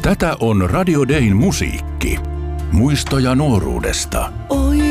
Tätä on Radio Dayn musiikki. Muistoja nuoruudesta. Oi